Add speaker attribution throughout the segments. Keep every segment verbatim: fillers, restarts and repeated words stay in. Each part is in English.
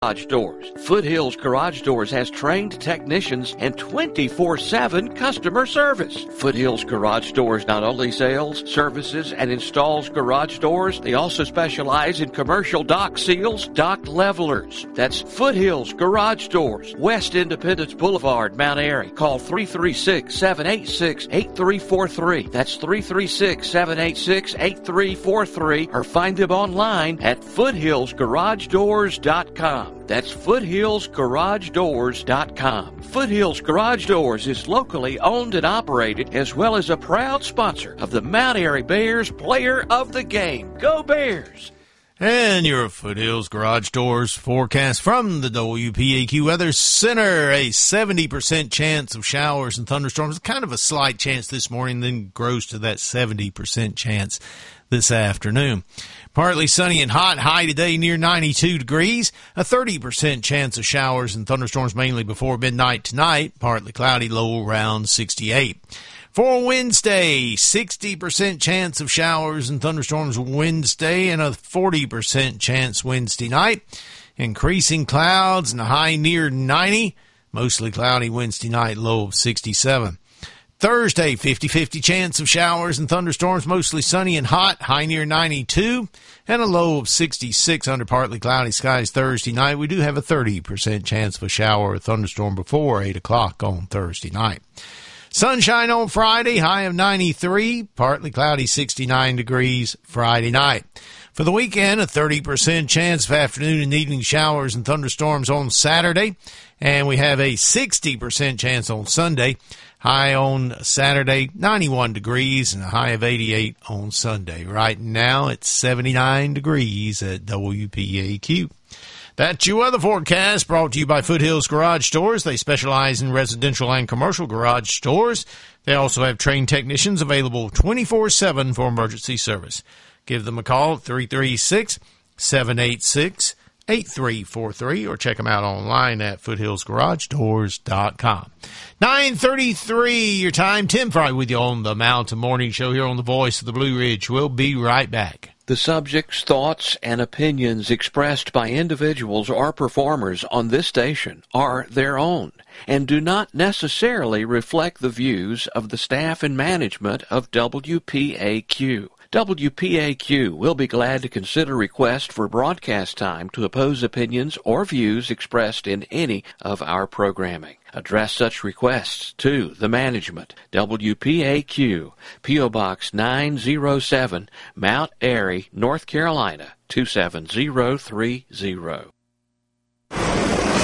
Speaker 1: Garage Doors. Foothills Garage Doors has trained technicians and twenty-four seven customer service. Foothills Garage Doors not only sells, services, and installs garage doors, they also specialize in commercial dock seals, dock levelers. That's Foothills Garage Doors, West Independence Boulevard, Mount Airy. Call three three six, seven eight six, eight three four three. That's three three six, seven eight six, eight three four three, or find them online at foothills garage doors dot com. That's foothills garage doors dot com. Foothills Garage Doors is locally owned and operated, as well as a proud sponsor of the Mount Airy Bears Player of the Game. Go Bears!
Speaker 2: And your Foothills Garage Doors forecast from the W P A Q Weather Center. A seventy percent chance of showers and thunderstorms. Kind of a slight chance this morning, then grows to that seventy percent chance this afternoon. Partly sunny and hot, high today near ninety-two degrees. A thirty percent chance of showers and thunderstorms mainly before midnight tonight. Partly cloudy, low around sixty-eight. For Wednesday, sixty percent chance of showers and thunderstorms Wednesday and a forty percent chance Wednesday night. Increasing clouds and a high near ninety. Mostly cloudy Wednesday night, low of sixty-seven. Thursday, fifty-fifty chance of showers and thunderstorms, mostly sunny and hot, high near ninety-two, and a low of sixty-six under partly cloudy skies Thursday night. We do have a thirty percent chance of a shower or thunderstorm before eight o'clock on Thursday night. Sunshine on Friday, high of ninety-three, partly cloudy sixty-nine degrees Friday night. For the weekend, a thirty percent chance of afternoon and evening showers and thunderstorms on Saturday, and we have a sixty percent chance on Sunday. High on Saturday, ninety-one degrees, and a high of eighty-eight on Sunday. Right now, it's seventy-nine degrees at W P A Q. That's your weather forecast brought to you by Foothills Garage Doors. They specialize in residential and commercial garage doors. They also have trained technicians available twenty-four seven for emergency service. Give them a call at three three six, seven eight six, eight three four three or check them out online at foothills garage doors dot com. nine thirty-three, your time. Tim Fry with you on the Mountain Morning Show here on the Voice of the Blue Ridge. We'll be right back.
Speaker 1: The subjects, thoughts, and opinions expressed by individuals or performers on this station are their own and do not necessarily reflect the views of the staff and management of W P A Q. W P A Q will be glad to consider requests for broadcast time to oppose opinions or views expressed in any of our programming. Address such requests to the management. W P A Q, P O. Box nine oh seven, Mount Airy, North Carolina, two seven zero three zero.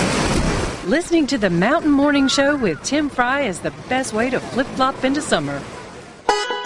Speaker 3: Listening to the Mountain Morning Show with Tim Fry is the best way to flip-flop into summer.